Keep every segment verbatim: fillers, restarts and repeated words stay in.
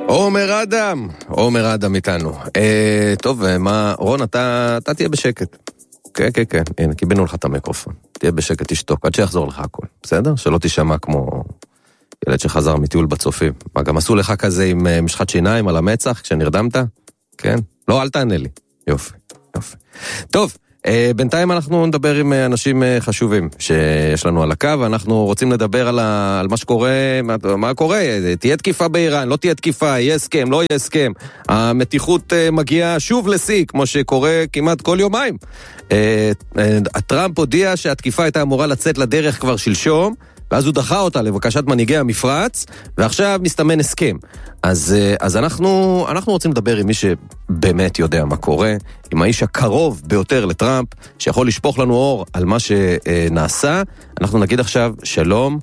עומר אדם, עומר אדם איתנו. אה, טוב, מה, רון, אתה, אתה תהיה בשקט. כן, כן, כן, הנה, קיבלנו לך את המיקרופון. תהיה בשקט, תשתוק, עד שיחזור לך הכל. בסדר? שלא תשמע כמו ילד שחזר מטיול בצופים. מה, גם עשו לך כזה עם משחת שיניים על המצח כשנרדמת? כן? לא, אל תענה לי. יופי, יופי. טוב, אה, בינתיים אנחנו נדבר עם אנשים חשובים שיש לנו על הקו, ואנחנו רוצים לדבר על, ה, על מה שקורה, מה, מה קורה, תהיה תקיפה באיראן, לא תהיה תקיפה, יהיה הסכם, לא יהיה הסכם. המתיחות אה, מגיעה שוב לשיא, כמו שקורה כמעט כל יומיים. אה, אה, טראמפ הודיע שהתקיפה הייתה אמורה לצאת לדרך כבר שלשום, ואז הוא דחה אותה לבקשת מנהיגי המפרץ, ועכשיו מסתמן הסכם. אז, אז אנחנו, אנחנו רוצים לדבר עם מי שבאמת יודע מה קורה, עם האיש הקרוב ביותר לטראמפ, שיכול לשפוך לנו אור על מה שנעשה. אנחנו נגיד עכשיו שלום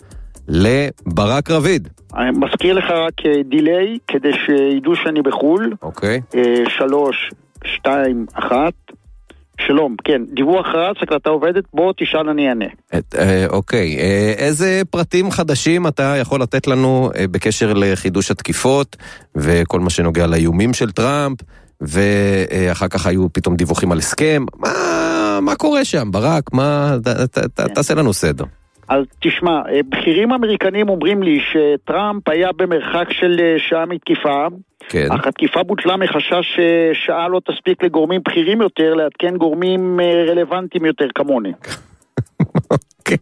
לברק רביד. אני מזכיר לך רק דיליי, כדי שידעו שאני בחול. אוקיי. שלוש, שתיים, אחת. שלום, כן, דיווח רץ, הקלטה עובדת, בוא תשאל אני אענה. אוקיי, איזה פרטים חדשים אתה יכול לתת לנו בקשר לחידוש התקיפות, וכל מה שנוגע לאיומים של טראמפ, ואחר כך היו פתאום דיווחים על הסכם, מה, מה קורה שם, ברק? מה, ת, ת, ת, תעשה לנו סדר. אז תשמע, בכירים אמריקנים אומרים לי שטראמפ היה במרחק של שעה מתקיפה, כן. אך התקיפה בוטלה מחשש ששעה לא תספיק לגורמים בכירים יותר, לעדכן גורמים רלוונטיים יותר כמוני. אוקיי.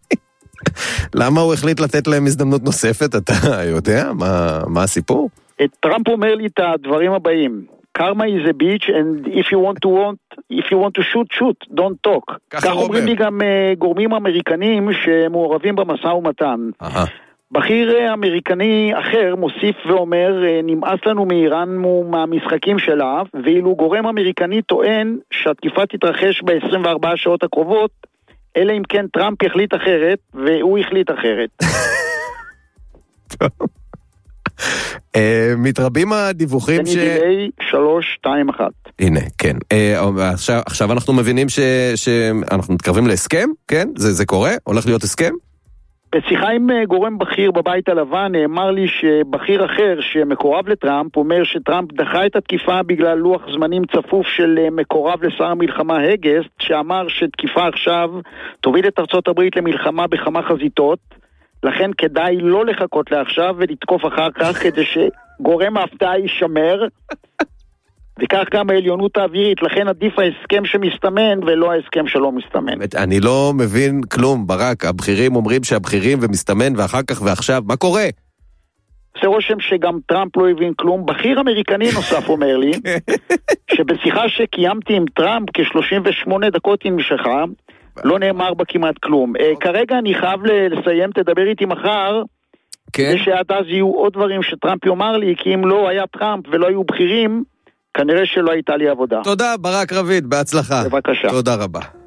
למה הוא החליט לתת להם הזדמנות נוספת? אתה יודע? מה, מה הסיפור? טראמפ אומר לי את הדברים הבאים. Karma is a bitch, and if you want to want, if you want to shoot, shoot, don't talk. כך אומרים לי גם uh, גורמים אמריקנים שמעורבים במשא ומתן. Aha. בכיר אמריקני אחר מוסיף ואומר, נמאס לנו מאיראן מהמשחקים שלה, ואילו גורם אמריקני טוען שהתקיפה תתרחש ב-עשרים וארבע שעות הקרובות, אלא אם כן טראמפ יחליט אחרת, והוא החליט אחרת. טוב. מתרבים הדיווחים ש... זה נידילי שלוש, שתיים, אחת. הנה, כן. עכשיו אנחנו מבינים שאנחנו מתקרבים להסכם, כן? זה קורה? הולך להיות הסכם? בשיחה עם גורם בכיר בבית הלבן נאמר לי שבכיר אחר שמקורב לטראמפ אומר שטראמפ דחה את התקיפה בגלל לוח זמנים צפוף של מקורב לשר המלחמה הגסט, שאמר שתקיפה עכשיו תוביל את ארצות הברית למלחמה בכמה חזיתות, לכן כדאי לא לחכות לעכשיו ולתקוף אחר כך כדי שגורם ההפתעה יישמר, וכך גם העליונות האווירית, לכן עדיף ההסכם שמסתמן ולא ההסכם שלא מסתמן. אני לא מבין כלום, ברק, הבכירים אומרים שהבכירים ומסתמן ואחר כך ועכשיו, מה קורה? זה רושם שגם טראמפ לא הבין כלום. בכיר אמריקני נוסף אומר לי, שבשיחה שקיימתי עם טראמפ כ-שלושים ושמונה דקות עם משכה, לא נאמר בה כמעט כלום. כרגע אני חייב לסיים, תדבר איתי מחר, כדי שעד אז יהיו עוד דברים שטראמפ יאמר לי, כי אם לא היה טראמפ ולא היו בכירים, כנראה שלא הייתה לי עבודה. תודה, ברק רביד, בהצלחה. בבקשה. תודה רבה.